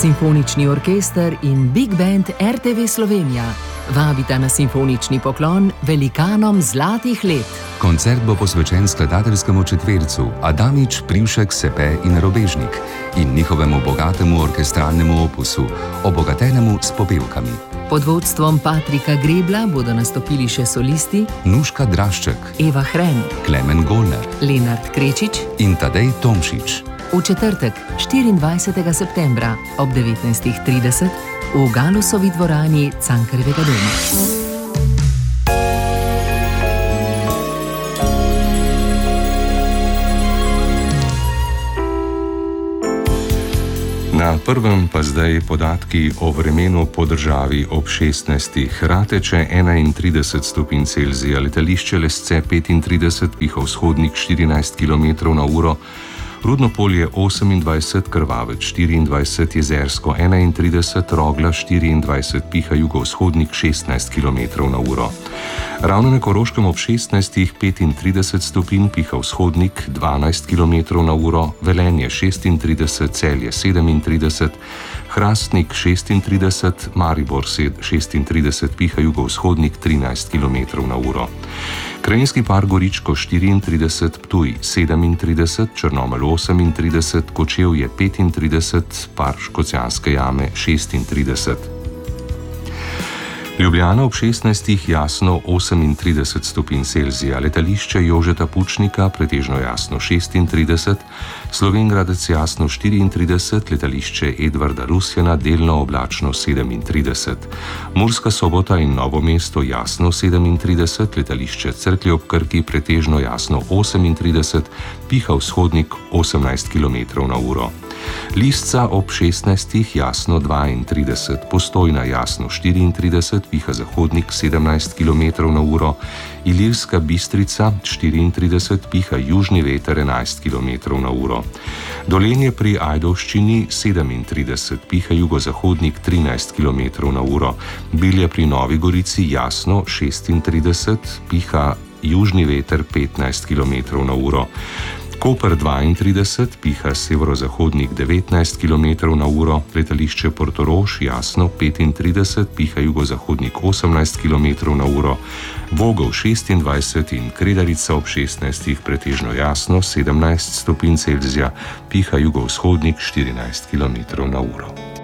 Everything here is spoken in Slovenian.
Simfonični orkester in Big Band RTV Slovenija vabita na simfonični poklon velikanom zlatih let. Koncert bo posvečen skladateljskemu četvercu Adamič, Privšek, Sepe in Robežnik in njihovemu bogatemu orkestralnemu opusu, obogatenemu s popevkami. Pod vodstvom Patrika Grebla bodo nastopili še solisti Nuška Drašček, Eva Hren, Klemen Golner, Lenart Krečič in Tadej Tomšič. V četrtek, 24. septembra ob 19:30 v Galusovi dvorani Cankarjevega doma. Na prvem pa zdaj podatki o vremenu po državi ob 16. Rateče 31 stopinj Celzija, letališče Lesce 35, piha vzhodnik 14 km/h, Rudno Polje 28, Krvavec 24, Jezersko 31, Rogla 24, piha jugovzhodnik 16 km/h. Ravno na Koroškem ob 16, 35 stopinj, piha vzhodnik 12 km/h, Velenje 36, Celje 37, Hrastnik 36, Maribor 36, piha jugovzhodnik 13 km/h. Krajinski par Goričko 34, Ptuj 37, Črnomelj 38, Kočevje 35, par Škocjanske jame 36. Ljubljana ob 16, jasno 38 stopinj Celzija, letališče Jožeta Pučnika pretežno jasno 36, Slovenj Gradec jasno 34, letališče Edvarda Rusjana delno oblačno 37, Murska Sobota in Novo mesto jasno 37, letališče Cerklje ob Krki pretežno jasno 38, piha vzhodnik 18 km/h. Lisca ob 16, jasno 32, Postojna jasno 34, piha zahodnik 17 km/h, Ilirska Bistrica 34, piha južni veter 11 km/h. Dolenje pri Ajdovščini 37, piha jugozahodnik 13 km/h, Bilje pri Novi Gorici jasno 36, piha južni veter 15 km/h. Koper 32, piha severozahodnik 19 km/h, letališče Portorož jasno 35, piha jugozahodnik 18 km/h, Vogel 26 in Kredarica ob 16, pretežno jasno 17 stopinj Celzija, piha jugovzhodnik 14 km/h.